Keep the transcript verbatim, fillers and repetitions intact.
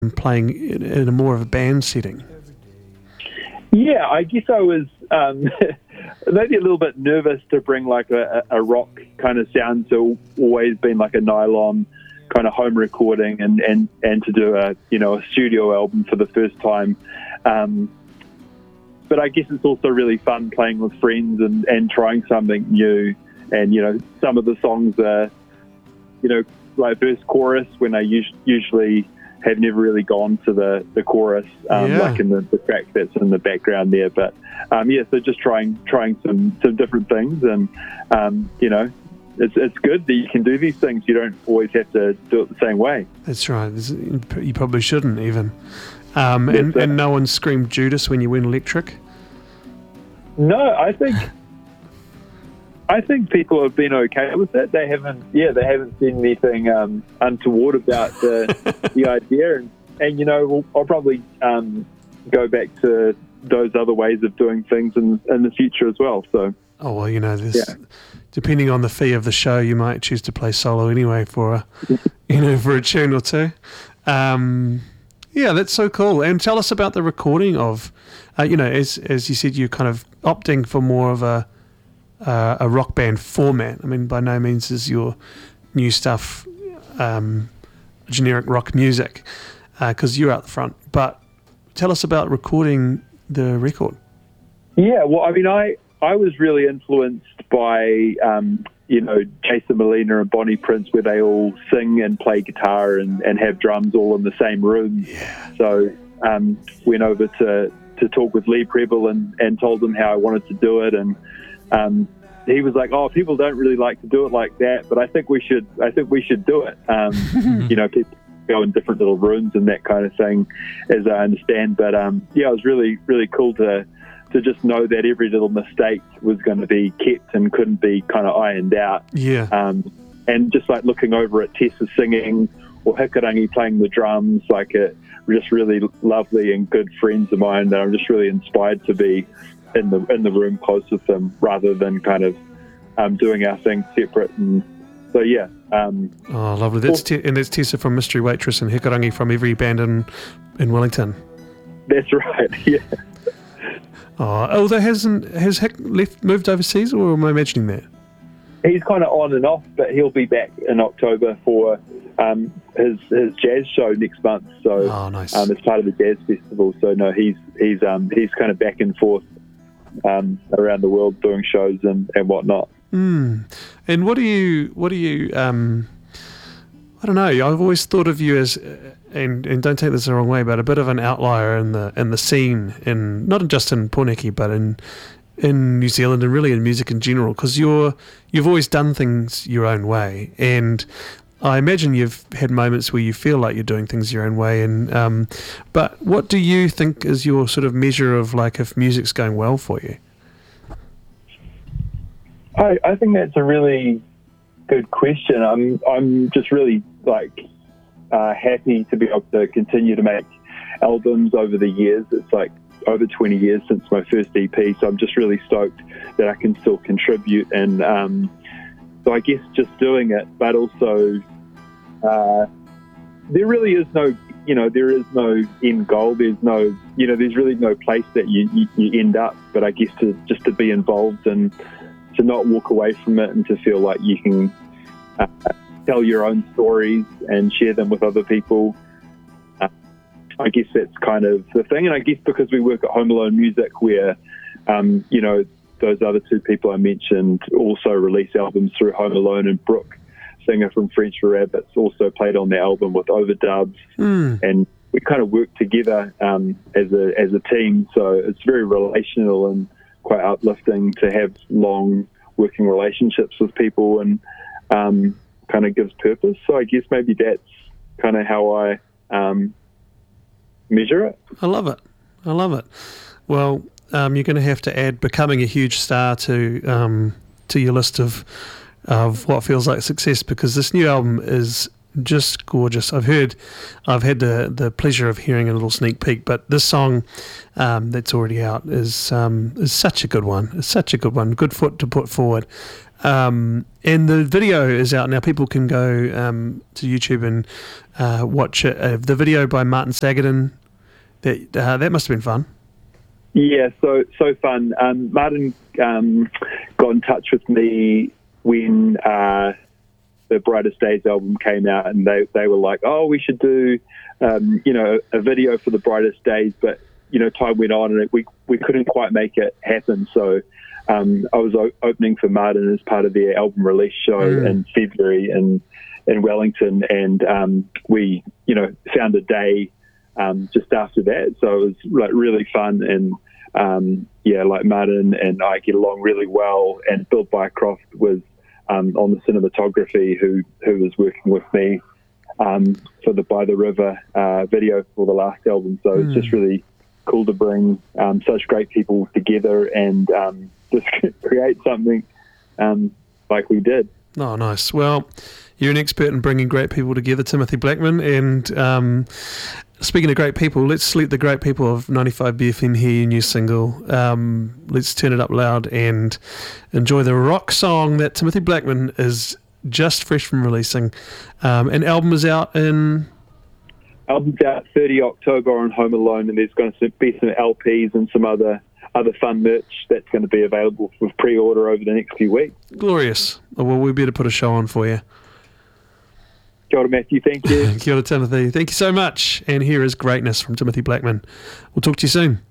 playing in, in a more of a band setting? Yeah, I guess I was um, maybe a little bit nervous to bring like a, a rock kind of sound. So always been like a nylon kind of home recording, and, and, and to do a you know a studio album for the first time. Um, but I guess it's also really fun playing with friends and, and trying something new. And you know some of the songs are you know like verse chorus when I us- usually. have never really gone to the, the chorus, um, yeah. like in the, the track that's in the background there. But um, yeah, so just trying trying some, some different things, and um, you know, it's it's good that you can do these things. You don't always have to do it the same way. That's right. You probably shouldn't even. Um, and, and no one screamed Judas when you went electric? No, I think I think people have been okay with it. They haven't, yeah, they haven't seen anything um, untoward about the the idea. And, and you know, we'll, I'll probably um, go back to those other ways of doing things in, in the future as well. So, oh well, you know, there's, yeah. depending on the fee of the show, you might choose to play solo anyway for a, you know, for a tune or two. Um, yeah, that's so cool. And tell us about the recording of, uh, you know, as as you said, you're kind of opting for more of a Uh, a rock band format. I mean, by no means is your new stuff um, generic rock music, because uh, you're out the front. But tell us about recording the record. Yeah, well, I mean, I, I was really influenced by, um, you know, Jason Molina and Bonnie Prince, where they all sing and play guitar and, and have drums all in the same room. Yeah. So um, went over to, to talk with Lee Preble and, and told him how I wanted to do it, and Um, he was like, "Oh, people don't really like to do it like that, but I think we should. I think we should do it." Um, you know, people go in different little rooms and that kind of thing, as I understand. But um, yeah, it was really, really cool to to just know that every little mistake was going to be kept and couldn't be kind of ironed out. Yeah. Um, and just like looking over at Tessa singing or Hikarangi playing the drums, like it, just really lovely and good friends of mine that I'm just really inspired to be in the in the room close with them, rather than kind of um, doing our thing separate. And so yeah. Um, oh, lovely. That's te- and that's Tessa from Mystery Waitress and Hikarangi from every band in in Wellington. That's right. Yeah. Oh, although hasn't has Hick left moved overseas, or am I imagining that? He's kind of on and off, but he'll be back in October for um, his his jazz show next month. So oh, nice. um, it's part of the jazz festival. So no, he's he's um, he's kind of back and forth Um, around the world doing shows and, and whatnot. Mm. And what do you, what do you, um, I don't know, I've always thought of you as, and, and don't take this the wrong way, but a bit of an outlier in the in the scene, in not just in Pōneke, but in in New Zealand and really in music in general, because you're, you've always done things your own way. And I imagine you've had moments where you feel like you're doing things your own way, and um, but what do you think is your sort of measure of like if music's going well for you? I, I think that's a really good question. I'm I'm just really like uh, happy to be able to continue to make albums over the years. It's like over twenty years since my first E P, so I'm just really stoked that I can still contribute. And um, so I guess just doing it, but also uh, there really is no, you know, there is no end goal. There's no, you know, there's really no place that you, you, you end up. But I guess to just to be involved and to not walk away from it, and to feel like you can uh, tell your own stories and share them with other people. Uh, I guess that's kind of the thing. And I guess because we work at Home Alone Music, where, um, you know, those other two people I mentioned also release albums through Home Alone, and Brooke, singer from French for Rabbits, also played on the album with overdubs, mm. and we kind of work together um, as a as a team. So it's very relational and quite uplifting to have long working relationships with people, and um, kind of gives purpose. So I guess maybe that's kind of how I um, measure it. I love it. I love it. Well, um, you're going to have to add becoming a huge star to um, to your list of of what feels like success, because this new album is just gorgeous. I've heard, I've had the the pleasure of hearing a little sneak peek, but this song um, that's already out is um, is such a good one. It's such a good one. Good foot to put forward. Um, and the video is out now. People can go um, to YouTube and uh, watch it. Uh, the video by Martin Sagaden. That uh, that must have been fun. Yeah, so so fun. Um, Martin um, got in touch with me when uh, the Brightest Days album came out, and they, they were like, "Oh, we should do, um, you know, a video for the Brightest Days." But you know, time went on, and it, we we couldn't quite make it happen. So um, I was o- opening for Martin as part of their album release show mm. in February in in Wellington, and um, we you know found a day. Um, just after that, so it was like really fun, and um, yeah, like Martin and I get along really well. And Bill Bycroft was um, on the cinematography, who who was working with me um, for the By the River uh, video for the last album. So mm. it's just really cool to bring um, such great people together and um, just create something um, like we did. Oh, nice. Well, you're an expert in bringing great people together, Timothy Blackman, and um, speaking of great people, let's let the great people of ninety-five B F M hear your new single. Um, let's turn it up loud and enjoy the rock song that Timothy Blackman is just fresh from releasing. Um, an album is out in... Album's out thirtieth of October on Home Alone, and there's going to be some L Ps and some other other fun merch that's going to be available for pre-order over the next few weeks. Glorious. Well, we better put a show on for you. Kia ora, Matthew. Thank you. Kia ora, Timothy. Thank you so much. And here is Greatness from Timothy Blackman. We'll talk to you soon.